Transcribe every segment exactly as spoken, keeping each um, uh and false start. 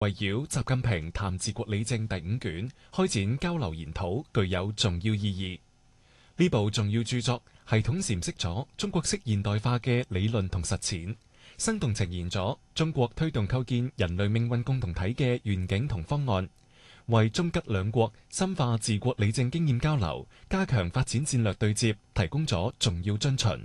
圍繞習近平談治國理政第五卷開展交流研討，具有重要意義。呢部重要著作系統闡釋咗中國式現代化嘅理論同實踐，生動呈現咗中國推動構建人類命運共同體嘅願景同方案，為中吉兩國深化治國理政經驗交流、加強發展戰略對接提供咗重要遵循。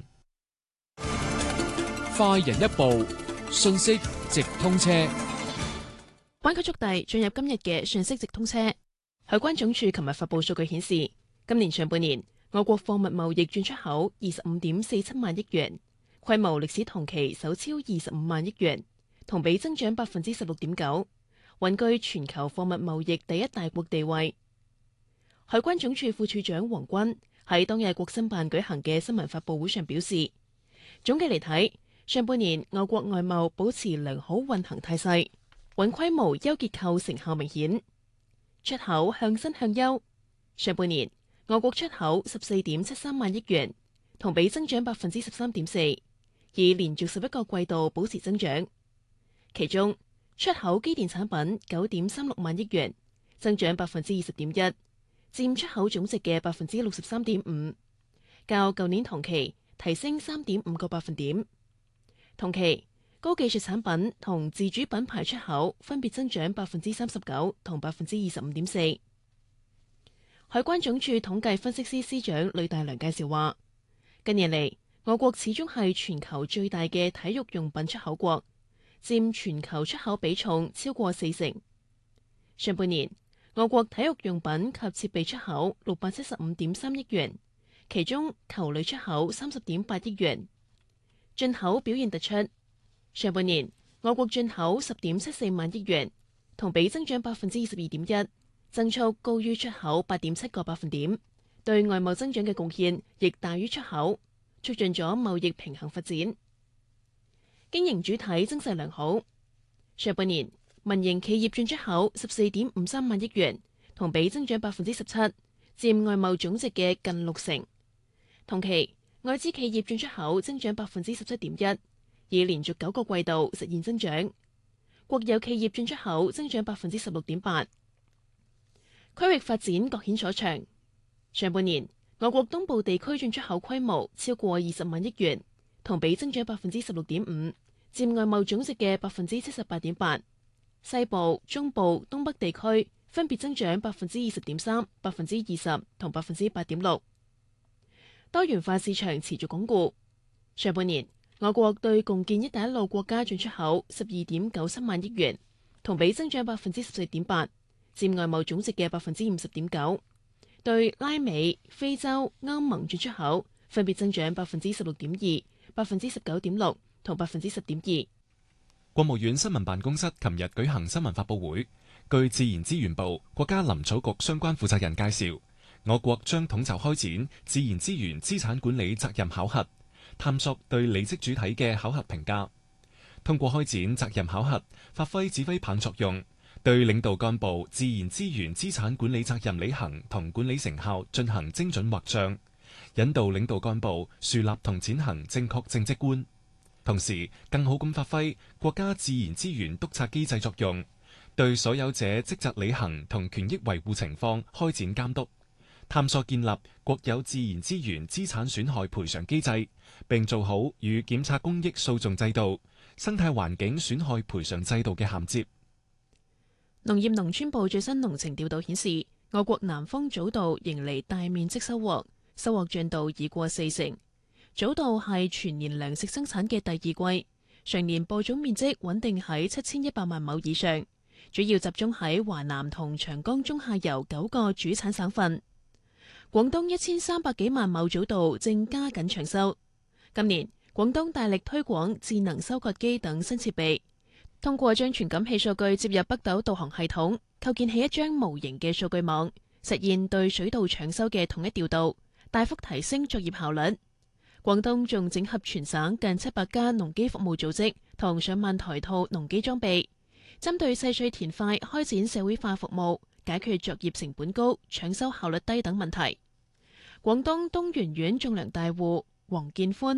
快人一步，信息直通車。 灣區速遞進入今日嘅信息直通車。海關總署琴日發佈數據顯示，今年上半年我國貨物貿易進出口二十五點四七萬億元，規模歷史同期首超二十五萬億元，同比增長百分之十六點九，穩居全球貨物貿易第一大國地位。海關總署副署長黃軍喺當日國新辦舉行嘅新聞發佈會上表示，總結嚟睇，上半年我國外貿保持良好運行態勢，穩規模優結構成效明顯，出口向新向優。上半年我國出口十四點七三萬億元，同比增長百分之十三點四，已連續十一個季度保持增長。其中出口機電產品九點三六萬億元，增長百分之二十點一，佔出口總值嘅百分之六十三點五，較舊年同期提升三點五個百分點。同期高技術產品同自主品牌出口分別增長百分之三十九同百分之二十五點四。海關總署統計分析司司長呂大良介紹話，近年嚟我國始終係全球最大嘅體育用品出口國，佔全球出口比重超過四成。上半年我國體育用品及設備出口六百七十五點三億元，其中球類出口三十點八億元，進口表現突出。上半年我國進口十點七四萬億元，同比增長百分之二十二點一，增速高於出口八點七個百分點，對外貿增長嘅貢獻亦大於出口，促進咗貿易平衡發展。經營主體增勢良好，上半年民營企業進出口十四點五三萬億元，同比增長百分之十七，佔外貿總值嘅近六成。同期外資企業進出口增長百分之十七點一，已連續九個季度實現增長。國有企業進出口增長百分之十六點八。區域發展各顯所長。上半年我國東部地區進出口規模超過二十萬億元，同比增長百分之十六點五，佔外貿總值嘅百分之七十八點八。西部、中部、東北地區分別增長百分之二十點三、百分之二十同百分之八點六。多元化市場持續鞏固。上半年我國對共建一帶一路國家進出口十二點九七萬億元，同比增長百分之十四點八，佔外貿總值嘅百分之五十點九。對拉美、非洲、歐盟進出口分別增長百分之十六點二、百分之十九點六同百分之十點二。 國務院新聞辦公室琴日舉行新聞發佈會，據自然資源部、國家林草局相關負責人介紹，我國將統籌開展自然資源資產管理責任考核，探索對履職主體嘅考核評價，通過開展責任考核，發揮指揮棒作用，對領導幹部自然資源資產管理責任履行同管理成效進行精準劃賬，引導領導幹部樹立同踐行正確政績觀，同時更好咁發揮國家自然資源督察機制作用，對所有者職責履行同權益維護情況開展監督，探索建立國有自然資源資產損害賠償機制，並做好與檢察公益訴訟制度、生態環境損害賠償制度嘅銜接。 農業農村部最新農情調度顯示，我國南方早稻迎嚟大面積收穫，收穫進度已過四成。早稻係全年糧食生產嘅第二季，上年播種面積穩定喺七千一百萬畝以上，主要集中喺華南同長江中下游九個主產省份。廣東一千三百幾萬畝早稻正加緊搶收。今年廣東大力推廣智能收割機等新設備，通過將傳感器數據接入北斗導航系統，構建起一張無形嘅數據網，實現對水稻搶收嘅統一調度，大幅提升作業效率。廣東仲整合全省近七百家農機服務組織同上萬台套農機裝備，針對細碎田塊開展社會化服務，解決作業成本高、搶收效率低等問題。廣東東源縣種糧大戶黃建歡：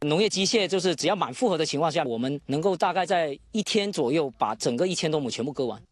農業機械就是只要滿負荷的情況下，我們能夠大概在一天左右把整個一千多畝全部割完。